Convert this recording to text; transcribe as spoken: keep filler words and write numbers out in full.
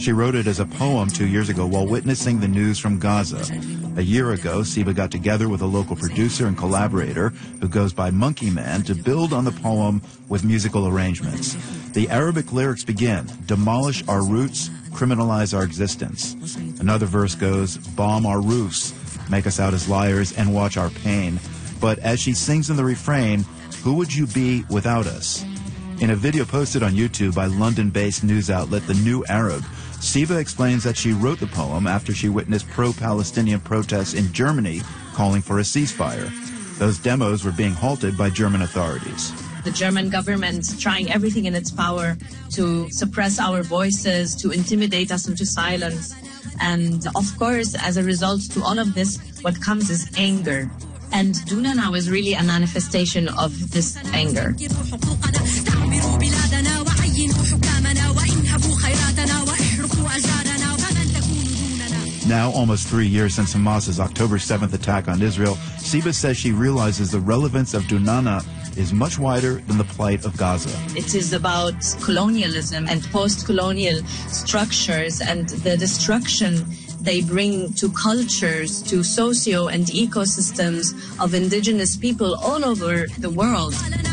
She wrote it as a poem two years ago while witnessing the news from Gaza. A year ago, Siba got together with a local producer and collaborator who goes by Monkey Man to build on the poem with musical arrangements. The Arabic lyrics begin, demolish our roots, criminalize our existence. Another verse goes, bomb our roofs, make us out as liars, and watch our pain. But as she sings in the refrain, who would you be without us? In a video posted on YouTube by London-based news outlet The New Arab, Siba explains that she wrote the poem after she witnessed pro-Palestinian protests in Germany calling for a ceasefire. Those demos were being halted by German authorities. The German government trying everything in its power to suppress our voices, to intimidate us into silence. And of course, as a result to all of this, what comes is anger. And Duna Now is really a manifestation of this anger. Now, almost three years since Hamas's October seventh attack on Israel, Siba says she realizes the relevance of Dunana is much wider than the plight of Gaza. It is about colonialism and post-colonial structures and the destruction they bring to cultures, to socio and ecosystems of indigenous people all over the world.